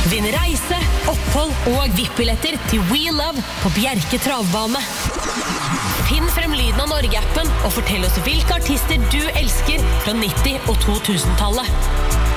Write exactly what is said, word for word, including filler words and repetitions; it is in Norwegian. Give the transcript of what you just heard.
Vinn reise, opphold og V I P-billetter til We Love på Bjerke Travbane. Finn frem lyden av Norge-appen og fortell oss hvilke artister du elsker fra nitti- og to tusen-tallet.